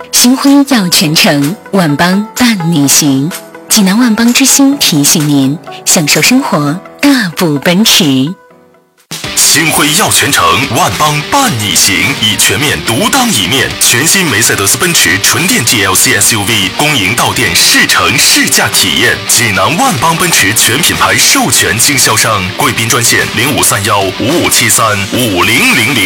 星辉耀全城，万邦伴你行。济南万邦之星提醒您，享受生活，大步奔驰。 星辉耀全城，万邦伴你行，以全面独当一面。全新梅赛德斯奔驰纯电 GLC SUV 公营到店试乘试驾体验。济南万邦奔驰全品牌授权经销商，贵宾专线053155735000。